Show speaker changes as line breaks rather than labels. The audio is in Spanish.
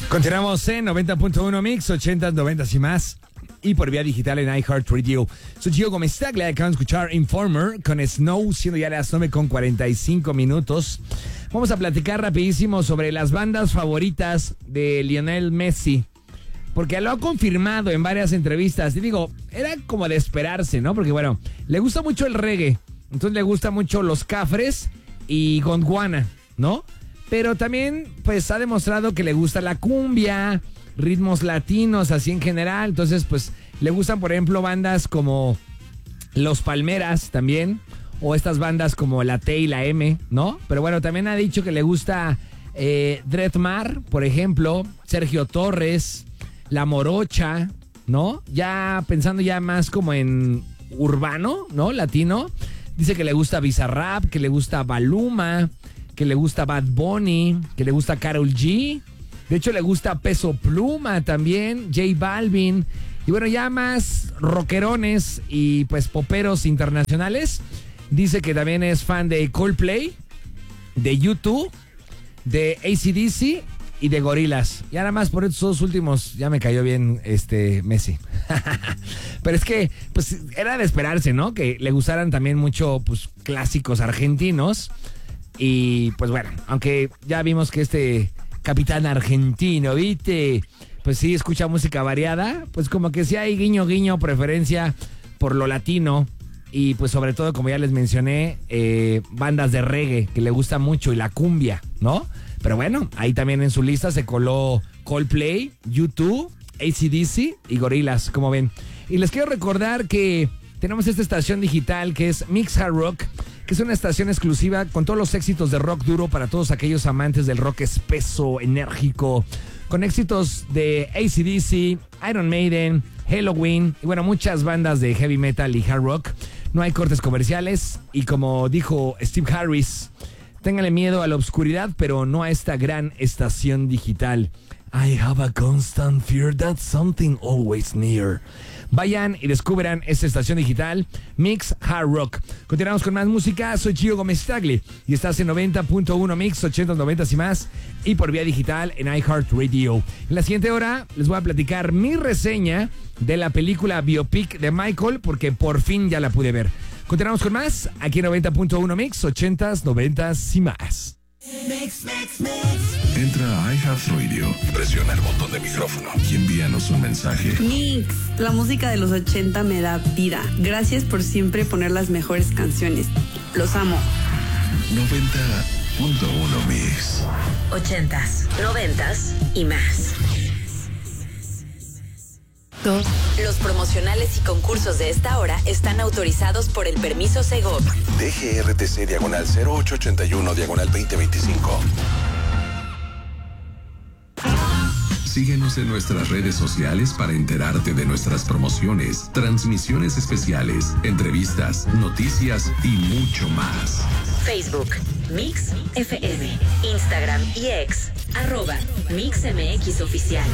Continuamos en 90.1 Mix, 80, 90 y más. Y por vía digital en iHeartRadio. Soy Gio Gómez Taglia, acaban de escuchar Informer con Snow, siendo ya las 9:45. Vamos a platicar rapidísimo sobre las bandas favoritas de Lionel Messi. Porque lo ha confirmado en varias entrevistas. Y digo, era como de esperarse, ¿no? Porque bueno, le gusta mucho el reggae. Entonces le gusta mucho Los Cafres y Gondwana, ¿no? Pero también, pues, ha demostrado que le gusta la cumbia, ritmos latinos, así en general. Entonces, pues, le gustan, por ejemplo, bandas como Los Palmeras también, o estas bandas como la T y la M, ¿no? Pero bueno, también ha dicho que le gusta Dredmar, por ejemplo, Sergio Torres, La Morocha, ¿no? Ya pensando ya más como en urbano, ¿no? Latino. Dice que le gusta Bizarrap, que le gusta Maluma, que le gusta Bad Bunny, que le gusta Karol G. De hecho, le gusta Peso Pluma también, J Balvin. Y bueno, ya más rockerones y pues poperos internacionales. Dice que también es fan de Coldplay, de U2, de AC/DC y de Gorillaz. Y nada más por estos dos últimos ya me cayó bien Messi. Pero es que pues era de esperarse, ¿no? Que le gustaran también mucho pues clásicos argentinos. Y pues bueno, aunque ya vimos que capitán argentino, ¿viste? Pues sí, escucha música variada, pues como que sí hay guiño, preferencia por lo latino. Y pues sobre todo, como ya les mencioné, bandas de reggae que le gusta mucho y la cumbia, ¿no? Pero bueno, ahí también en su lista se coló Coldplay, U2, AC/DC y Gorillaz, como ven. Y les quiero recordar que tenemos esta estación digital que es Mix Hard Rock, que es una estación exclusiva con todos los éxitos de rock duro para todos aquellos amantes del rock espeso, enérgico, con éxitos de AC/DC, Iron Maiden, Halloween y bueno, muchas bandas de heavy metal y hard rock. No hay cortes comerciales y como dijo Steve Harris, ténganle miedo a la oscuridad, pero no a esta gran estación digital. I have a constant fear that something always near. Vayan y descubran esta estación digital, Mix Hard Rock. Continuamos con más música. Soy Gio Gómez Taglia y estás en 90.1 Mix, 80, 90 y más. Y por vía digital en iHeartRadio. En la siguiente hora les voy a platicar mi reseña de la película Biopic de Michael, porque por fin ya la pude ver. Continuamos con más aquí en 90.1 Mix, 80, 90 y más.
Mix. Entra a iHeartRadio, presiona el botón de micrófono y envíanos un mensaje.
Mix, la música de los 80 me da vida. Gracias por siempre poner las mejores canciones. Los amo.
90.1 Mix.
80s, 90s y más. Los promocionales y concursos de esta hora están autorizados por el permiso Segov.
DGRTC /0881/2025. Síguenos en nuestras redes sociales para enterarte de nuestras promociones, transmisiones especiales, entrevistas, noticias y mucho más.
Facebook, Mix FM, Instagram y X, @MixMX Oficial.